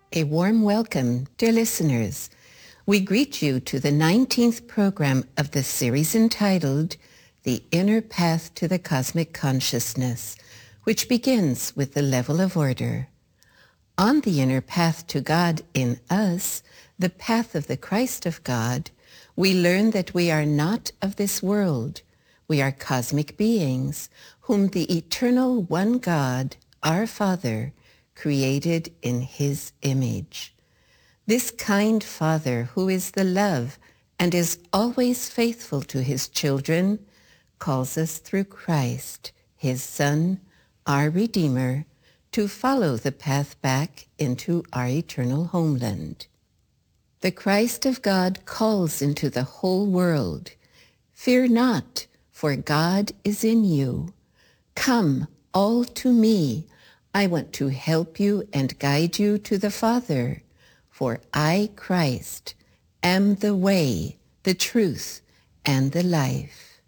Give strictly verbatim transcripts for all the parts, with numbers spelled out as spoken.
A warm welcome, dear listeners. We greet you to the nineteenth program of the series entitled The Inner Path to the Cosmic Consciousness, which begins with the level of order. On the inner path to God in us, the path of the Christ of God, we learn that we are not of this world. We are cosmic beings, whom the eternal one God, our Father, created in his image. This kind Father, who is the love and is always faithful to his children, calls us through Christ, his Son, our Redeemer, to follow the path back into our eternal homeland. The Christ of God calls into the whole world, "Fear not, for God is in you. Come all to me. I want to help you and guide you to the Father, for I, Christ, am the way, the truth, and the life."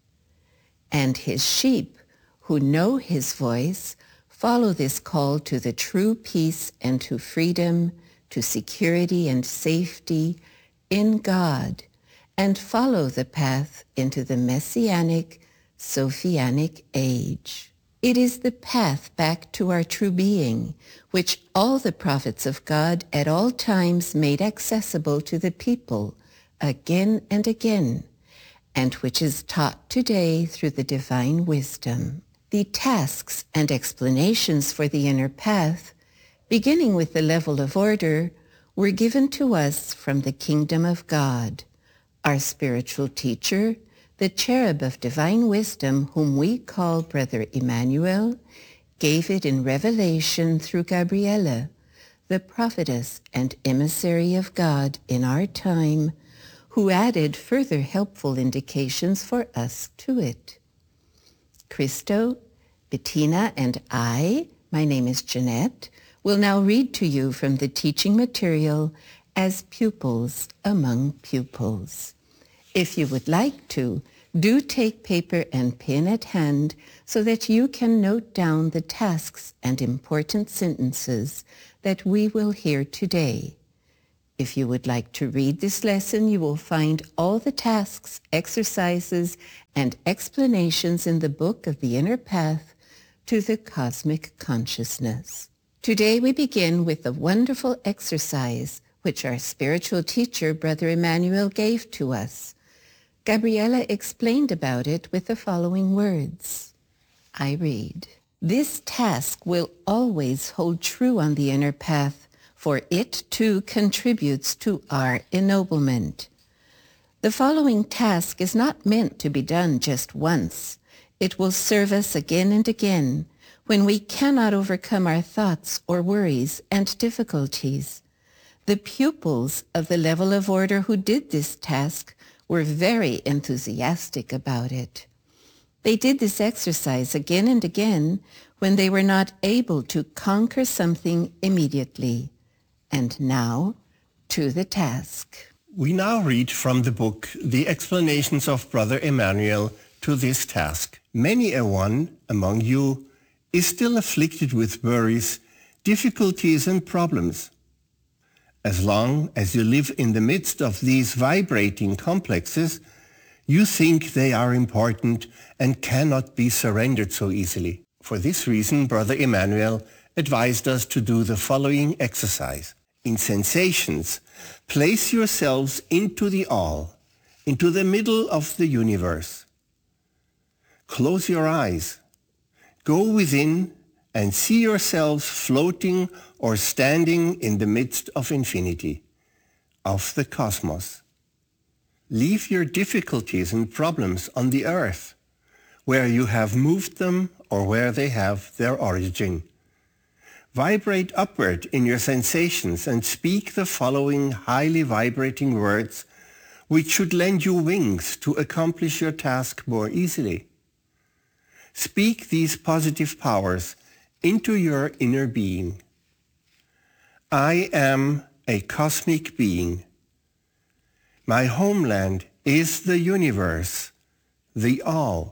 And his sheep, who know his voice, follow this call to the true peace and to freedom, to security and safety in God, and follow the path into the Messianic, Sophianic age. It is the path back to our true being, which all the prophets of God at all times made accessible to the people again and again, and which is taught today through the divine wisdom. The tasks and explanations for the inner path, beginning with the level of order, were given to us from the kingdom of God. Our spiritual teacher, the cherub of divine wisdom, whom we call Brother Emmanuel, gave it in revelation through Gabriela, the prophetess and emissary of God in our time, who added further helpful indications for us to it. Christo, Bettina, and I, my name is Jeanette, will now read to you from the teaching material as pupils among pupils. If you would like to, do take paper and pen at hand so that you can note down the tasks and important sentences that we will hear today. If you would like to read this lesson, you will find all the tasks, exercises, and explanations in the book of the Inner Path to the Cosmic Consciousness. Today we begin with a wonderful exercise which our spiritual teacher, Brother Emmanuel, gave to us. Gabriela explained about it with the following words. I read, "This task will always hold true on the inner path, for it too contributes to our ennoblement. The following task is not meant to be done just once. It will serve us again and again when we cannot overcome our thoughts or worries and difficulties. The pupils of the level of order who did this task were very enthusiastic about it. They did this exercise again and again when they were not able to conquer something immediately. And now, to the task." We now read from the book the explanations of Brother Emmanuel to this task. Many a one among you is still afflicted with worries, difficulties and problems. As long as you live in the midst of these vibrating complexes, you think they are important and cannot be surrendered so easily. For this reason, Brother Emmanuel advised us to do the following exercise. In sensations, place yourselves into the all, into the middle of the universe. Close your eyes. Go within and see yourselves floating or standing in the midst of infinity, of the cosmos. Leave your difficulties and problems on the earth, where you have moved them or where they have their origin. Vibrate upward in your sensations and speak the following highly vibrating words which should lend you wings to accomplish your task more easily. Speak these positive powers into your inner being. I am a cosmic being. My homeland is the universe, the all.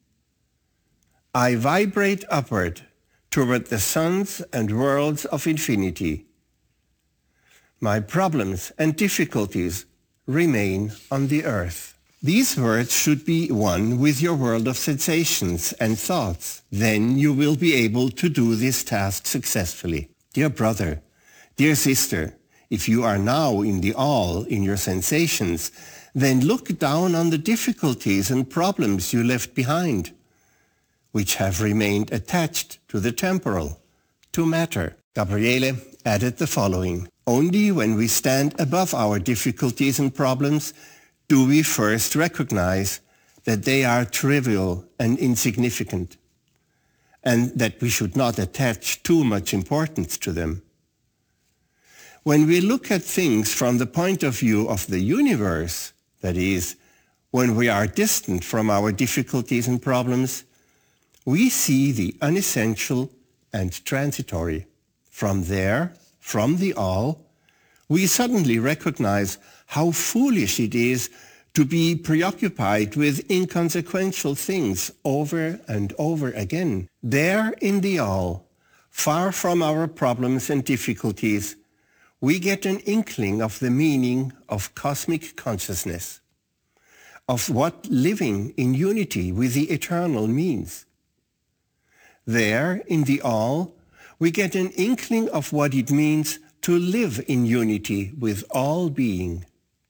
I vibrate upward toward the suns and worlds of infinity. My problems and difficulties remain on the earth. These words should be one with your world of sensations and thoughts. Then you will be able to do this task successfully. Dear brother, dear sister, if you are now in the all in your sensations, then look down on the difficulties and problems you left behind, which have remained attached to the temporal, to matter. Gabriele added the following: only when we stand above our difficulties and problems do we first recognize that they are trivial and insignificant, and that we should not attach too much importance to them. When we look at things from the point of view of the universe, that is, when we are distant from our difficulties and problems, we see the unessential and transitory. From there, from the all, we suddenly recognize how foolish it is to be preoccupied with inconsequential things over and over again. There in the all, far from our problems and difficulties, we get an inkling of the meaning of cosmic consciousness, of what living in unity with the eternal means. There in the all, we get an inkling of what it means to live in unity with all being.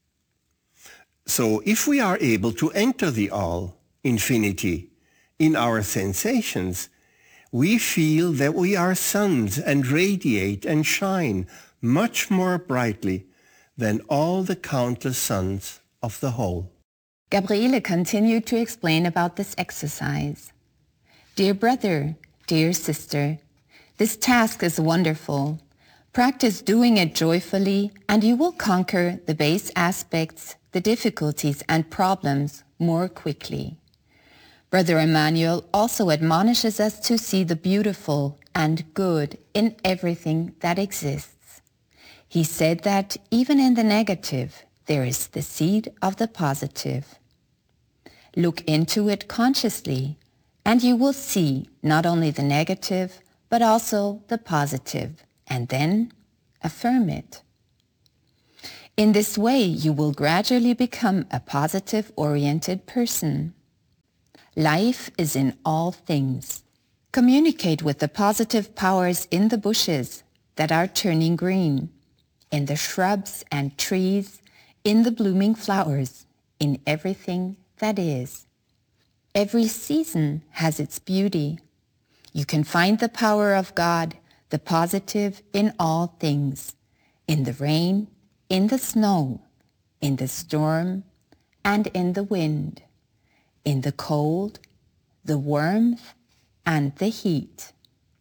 So if we are able to enter the all, infinity, in our sensations, we feel that we are suns and radiate and shine much more brightly than all the countless suns of the whole. Gabriele continued to explain about this exercise. Dear brother, dear sister, this task is wonderful. Practice doing it joyfully and you will conquer the base aspects, the difficulties and problems more quickly. Brother Emmanuel also admonishes us to see the beautiful and good in everything that exists. He said that even in the negative, there is the seed of the positive. Look into it consciously, and you will see not only the negative, but also the positive, and then affirm it. In this way, you will gradually become a positive-oriented person. Life is in all things. Communicate with the positive powers in the bushes that are turning green, in the shrubs and trees, in the blooming flowers, in everything that is. Every season has its beauty. You can find the power of God, the positive, in all things, in the rain, in the snow, in the storm, and in the wind, in the cold, the warmth, and the heat.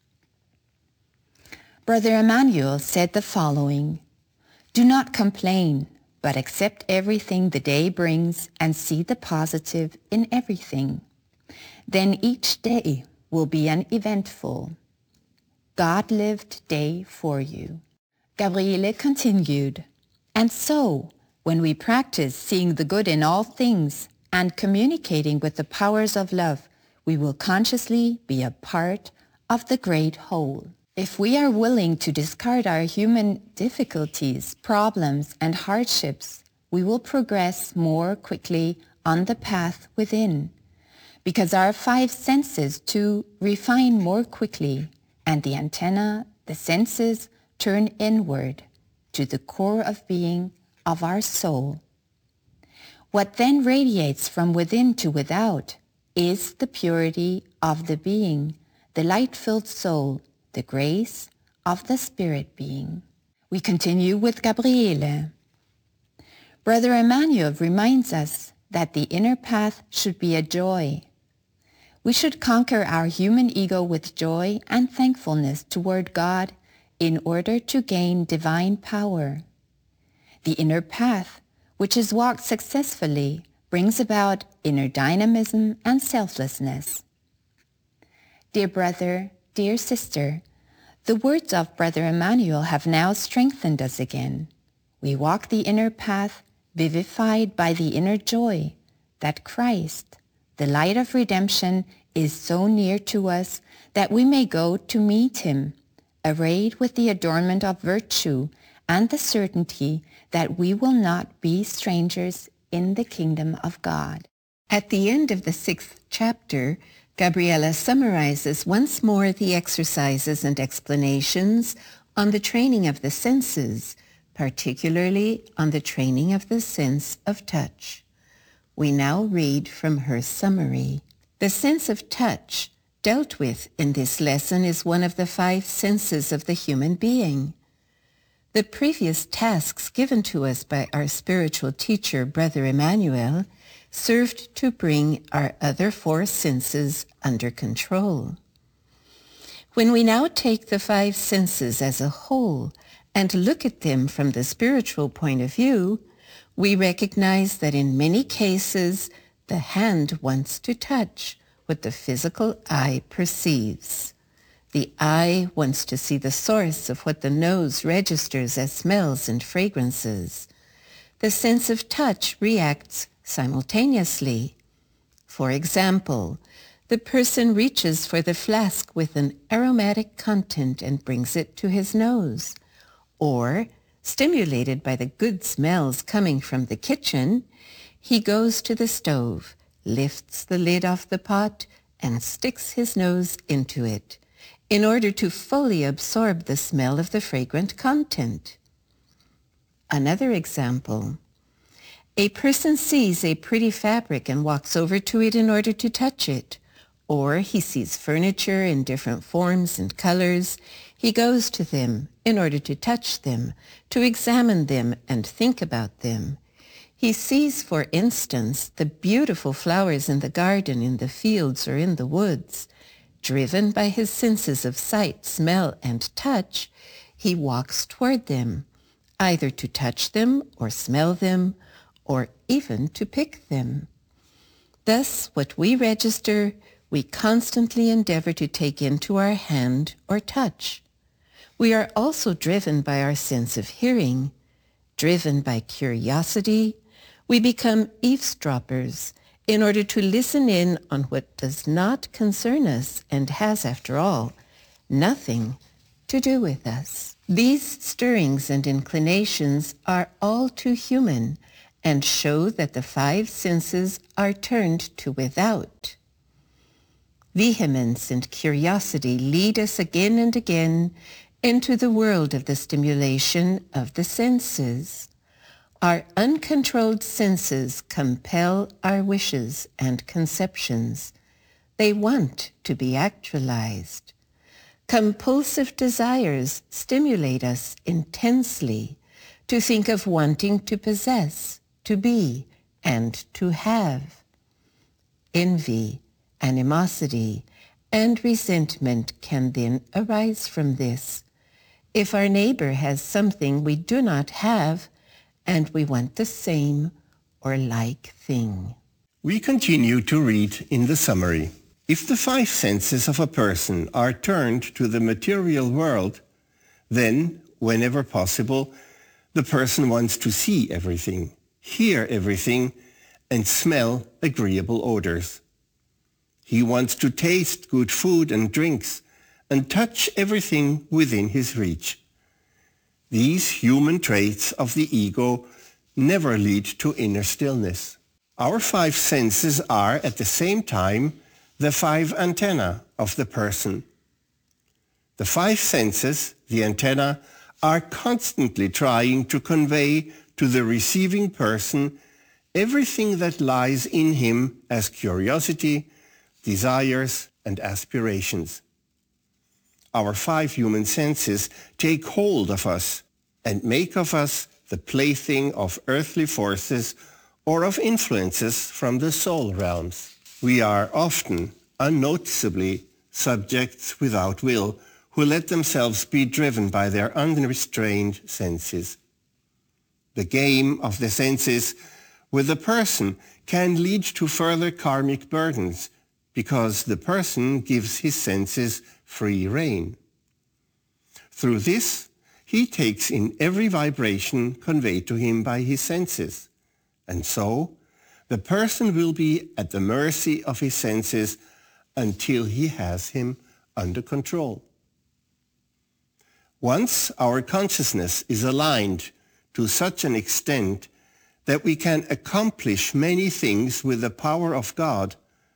Brother Emmanuel said the following: do not complain, but accept everything the day brings and see the positive in everything. Then each day will be an eventful, God-lived day for you. Gabriele continued, and so, when we practice seeing the good in all things and communicating with the powers of love, we will consciously be a part of the great whole. If we are willing to discard our human difficulties, problems, and hardships, we will progress more quickly on the path within, because our five senses too refine more quickly, and the antenna, the senses, turn inward to the core of being of our soul. What then radiates from within to without is the purity of the being, the light-filled soul, the grace of the spirit being. We continue with Gabriele. Brother Emmanuel reminds us that the inner path should be a joy. We should conquer our human ego with joy and thankfulness toward God in order to gain divine power. The inner path, which is walked successfully, brings about inner dynamism and selflessness. Dear brother, dear sister, the words of Brother Emmanuel have now strengthened us again. We walk the inner path vivified by the inner joy that Christ, the light of redemption, is so near to us that we may go to meet him, arrayed with the adornment of virtue and the certainty that we will not be strangers in the kingdom of God. At the end of the sixth chapter, Gabriela summarizes once more the exercises and explanations on the training of the senses, particularly on the training of the sense of touch. We now read from her summary. The sense of touch dealt with in this lesson is one of the five senses of the human being. The previous tasks given to us by our spiritual teacher, Brother Emmanuel, served to bring our other four senses under control. When we now take the five senses as a whole and look at them from the spiritual point of view, we recognize that in many cases the hand wants to touch what the physical eye perceives. The eye wants to see the source of what the nose registers as smells and fragrances. The sense of touch reacts simultaneously. For example, the person reaches for the flask with an aromatic content and brings it to his nose. Or, stimulated by the good smells coming from the kitchen, he goes to the stove, lifts the lid off the pot, and sticks his nose into it in order to fully absorb the smell of the fragrant content. Another example. A person sees a pretty fabric and walks over to it in order to touch it. Or he sees furniture in different forms and colors. He goes to them in order to touch them, to examine them and think about them. He sees, for instance, the beautiful flowers in the garden, in the fields, or in the woods. Driven by his senses of sight, smell, and touch, he walks toward them, either to touch them or smell them, or even to pick them. Thus, what we register, we constantly endeavor to take into our hand or touch. We are also driven by our sense of hearing. Driven by curiosity, we become eavesdroppers in order to listen in on what does not concern us and has, after all, nothing to do with us. These stirrings and inclinations are all too human and show that the five senses are turned to without. Vehemence and curiosity lead us again and again into the world of the stimulation of the senses. Our uncontrolled senses compel our wishes and conceptions. They want to be actualized. Compulsive desires stimulate us intensely to think of wanting to possess, to be, and to have. Envy, animosity, and resentment can then arise from this. If our neighbor has something we do not have, and we want the same or like thing. We continue to read in the summary. If the five senses of a person are turned to the material world, then, whenever possible, the person wants to see everything, hear everything, and smell agreeable odors. He wants to taste good food and drinks and touch everything within his reach. These human traits of the ego never lead to inner stillness. Our five senses are at the same time the five antennae of the person. The five senses, the antennae, are constantly trying to convey to the receiving person everything that lies in him as curiosity, desires, and aspirations. Our five human senses take hold of us and make of us the plaything of earthly forces or of influences from the soul realms. We are often, unnoticeably, subjects without will who let themselves be driven by their unrestrained senses. The game of the senses with the person can lead to further karmic burdens because the person gives his senses free rein. Through this, he takes in every vibration conveyed to him by his senses, and so the person will be at the mercy of his senses until he has him under control. Once our consciousness is aligned to such an extent that we can accomplish many things with the power of God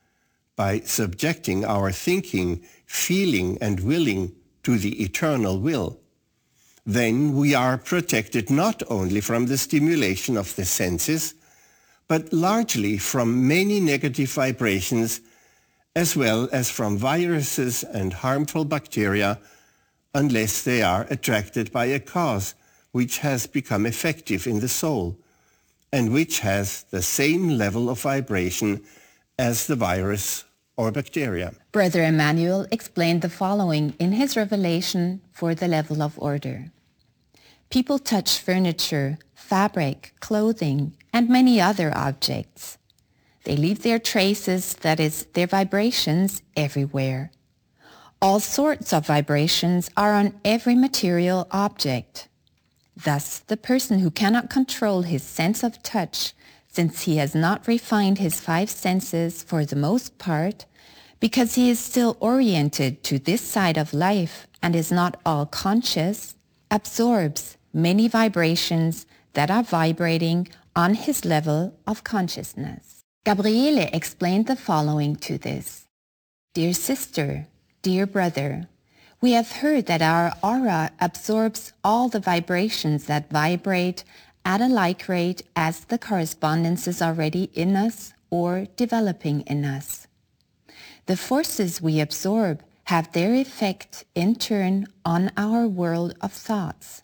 by subjecting our thinking, feeling, and willing to the eternal will, then we are protected not only from the stimulation of the senses, but largely from many negative vibrations, as well as from viruses and harmful bacteria, unless they are attracted by a cause which has become effective in the soul, and which has the same level of vibration as the virus or bacteria. Brother Emmanuel explained the following in his revelation for the level of order. People touch furniture, fabric, clothing, and many other objects. They leave their traces, that is, their vibrations, everywhere. All sorts of vibrations are on every material object. Thus, the person who cannot control his sense of touch, since he has not refined his five senses for the most part, because he is still oriented to this side of life and is not all conscious, absorbs many vibrations that are vibrating on his level of consciousness. Gabriele explained the following to this. Dear sister, dear brother, we have heard that our aura absorbs all the vibrations that vibrate at a like rate as the correspondences already in us or developing in us. The forces we absorb have their effect in turn on our world of thoughts.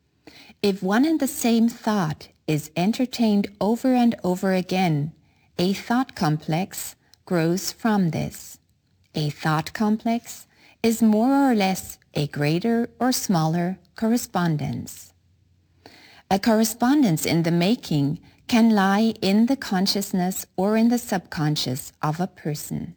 If one and the same thought is entertained over and over again, a thought complex grows from this. A thought complex is more or less a greater or smaller correspondence. A correspondence in the making can lie in the consciousness or in the subconscious of a person.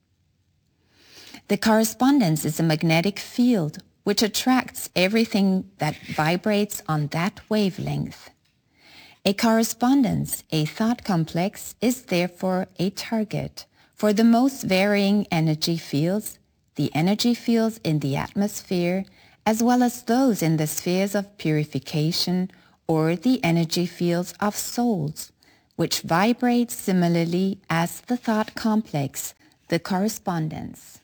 The correspondence is a magnetic field which attracts everything that vibrates on that wavelength. A correspondence, a thought complex, is therefore a target for the most varying energy fields, the energy fields in the atmosphere, as well as those in the spheres of purification or the energy fields of souls, which vibrate similarly as the thought complex, the correspondence.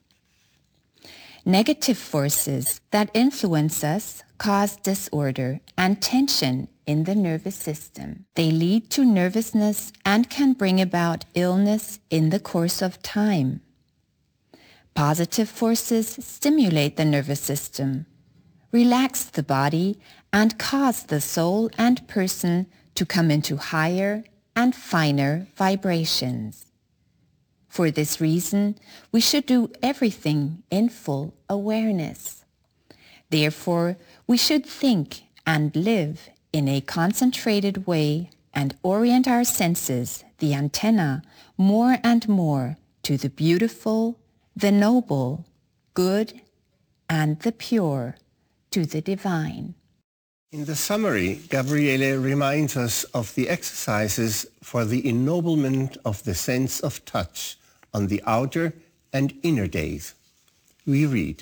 Negative forces that influence us cause disorder and tension in the nervous system. They lead to nervousness and can bring about illness in the course of time. Positive forces stimulate the nervous system, relax the body, and cause the soul and person to come into higher and finer vibrations. For this reason, we should do everything in full awareness. Therefore, we should think and live in a concentrated way and orient our senses, the antenna, more and more to the beautiful, the noble, good, and the pure, to the divine. In the summary, Gabriele reminds us of the exercises for the ennoblement of the sense of touch on the outer and inner days. We read,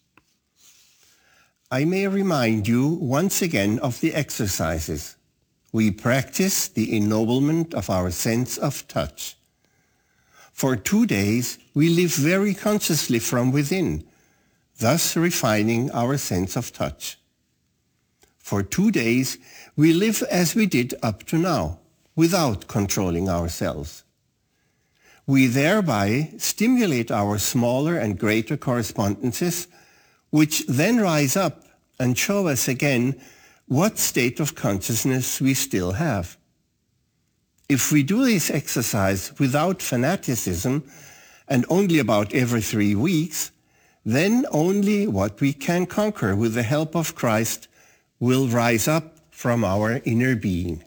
I may remind you once again of the exercises. We practice the ennoblement of our sense of touch. For two days, we live very consciously from within, thus refining our sense of touch. For two days, we live as we did up to now, without controlling ourselves. We thereby stimulate our smaller and greater correspondences, which then rise up and show us again what state of consciousness we still have. If we do this exercise without fanaticism and only about every three weeks, then only what we can conquer with the help of Christ will rise up from our inner being.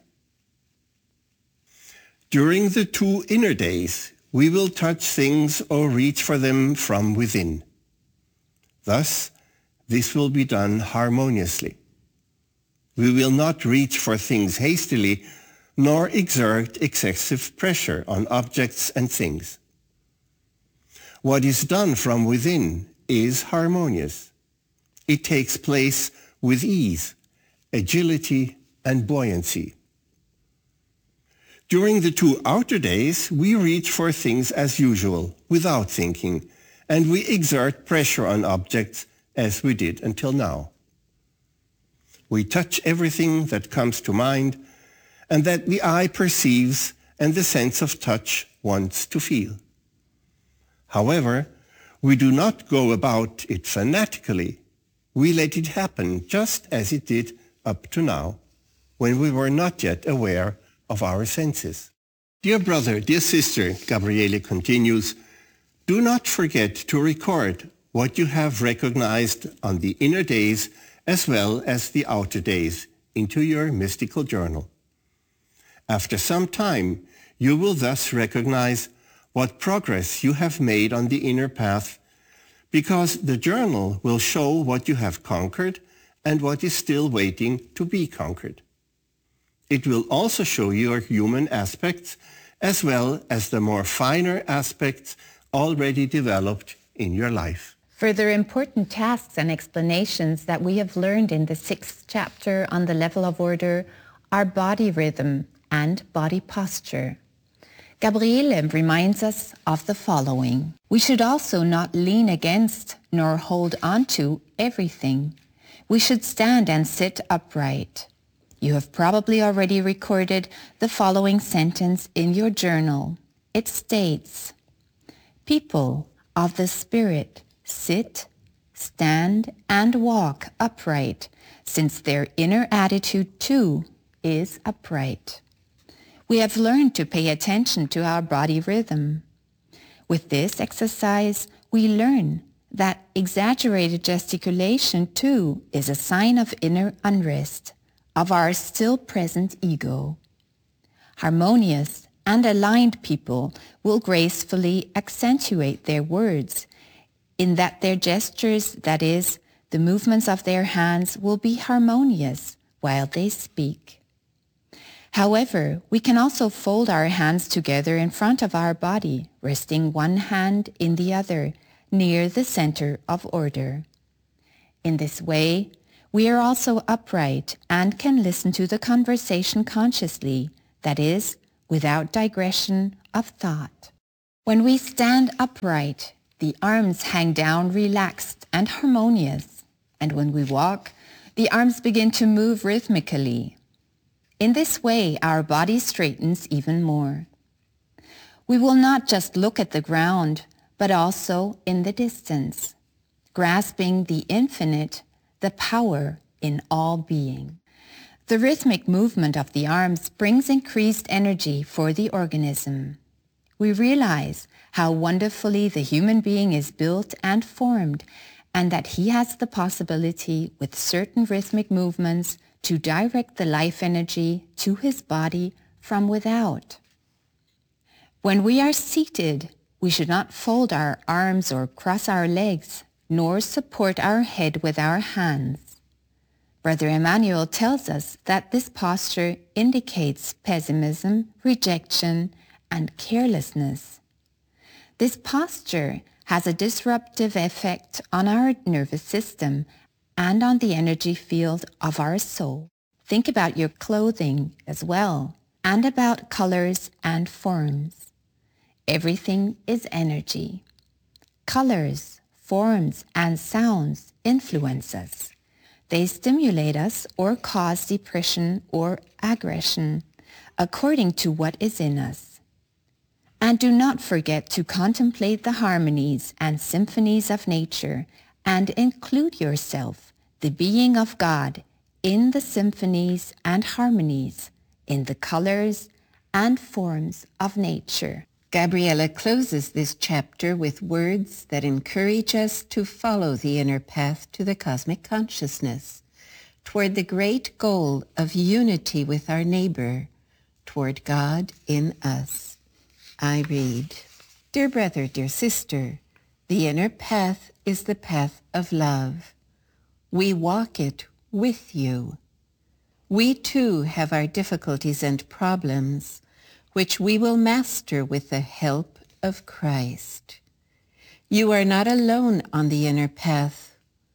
During the two inner days, we will touch things or reach for them from within. Thus, this will be done harmoniously. We will not reach for things hastily, nor exert excessive pressure on objects and things. What is done from within is harmonious. It takes place with ease, agility, and buoyancy. During the two outer days, we reach for things as usual, without thinking, and we exert pressure on objects as we did until now. We touch everything that comes to mind and that the eye perceives and the sense of touch wants to feel. However, we do not go about it fanatically. We let it happen just as it did up to now, when we were not yet aware of our senses. Dear brother, dear sister, Gabriele continues, do not forget to record what you have recognized on the inner days as well as the outer days into your mystical journal. After some time, you will thus recognize what progress you have made on the inner path, because the journal will show what you have conquered and what is still waiting to be conquered. It will also show your human aspects as well as the more finer aspects already developed in your life. Further important tasks and explanations that we have learned in the sixth chapter on the level of order are body rhythm and body posture. Gabriele reminds us of the following. We should also not lean against nor hold on to everything. We should stand and sit upright. You have probably already recorded the following sentence in your journal. It states, people of the Spirit sit, stand, and walk upright, since their inner attitude too is upright. We have learned to pay attention to our body rhythm. With this exercise, we learn that exaggerated gesticulation too is a sign of inner unrest, of our still present ego. Harmonious and aligned people will gracefully accentuate their words, in that their gestures, that is, the movements of their hands, will be harmonious while they speak. However, we can also fold our hands together in front of our body, resting one hand in the other, near the center of order. In this way, we are also upright and can listen to the conversation consciously, that is, without digression of thought. When we stand upright, the arms hang down relaxed and harmonious, and when we walk, the arms begin to move rhythmically. In this way, our body straightens even more. We will not just look at the ground, but also in the distance, grasping the infinite, the power in all being. The rhythmic movement of the arms brings increased energy for the organism. We realize how wonderfully the human being is built and formed, and that he has the possibility, with certain rhythmic movements, to direct the life energy to his body from without. When we are seated, we should not fold our arms or cross our legs, nor support our head with our hands. Brother Emmanuel tells us that this posture indicates pessimism, rejection, and carelessness. This posture has a disruptive effect on our nervous system and on the energy field of our soul. Think about your clothing as well, and about colors and forms. Everything is energy. Colors, forms, and sounds influence us. They stimulate us or cause depression or aggression, according to what is in us. And do not forget to contemplate the harmonies and symphonies of nature, and include yourself, the being of God, in the symphonies and harmonies, in the colors and forms of nature. Gabriele closes this chapter with words that encourage us to follow the inner path to the cosmic consciousness, toward the great goal of unity with our neighbor, toward God in us. I read, Dear brother, dear sister, the inner path is the path of love. We walk it with you. We too have our difficulties and problems, which we will master with the help of Christ. You are not alone on the inner path.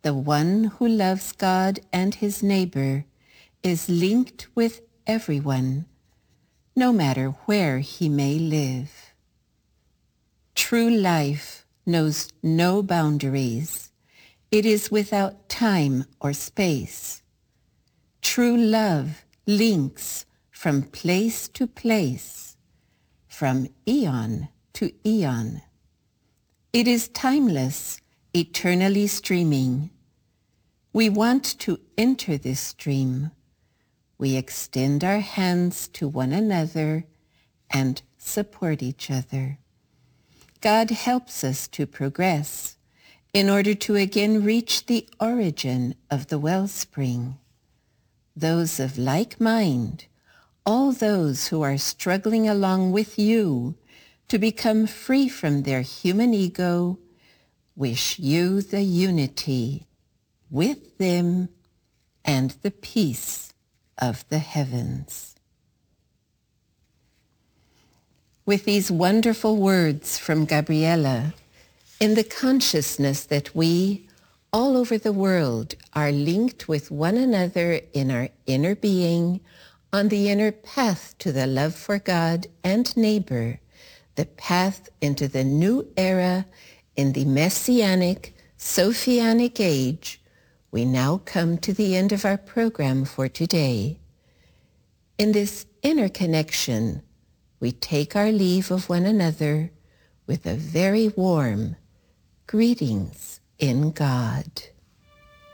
the one who loves God and his neighbor is linked with everyone, no matter where he may live. True life knows no boundaries. It is without time or space. True love links from place to place, from eon to eon. It is timeless, eternally streaming. We want to enter this stream. We extend our hands to one another and support each other. God helps us to progress in order to again reach the origin of the wellspring. Those of like mind, all those who are struggling along with you to become free from their human ego, wish you the unity with them and the peace of the heavens. With these wonderful words from Gabriela, in the consciousness that we, all over the world, are linked with one another in our inner being, on the inner path to the love for God and neighbor, the path into the new era in the Messianic, Sophianic age, we now come to the end of our program for today. In this inner connection, we take our leave of one another with a very warm greetings in God.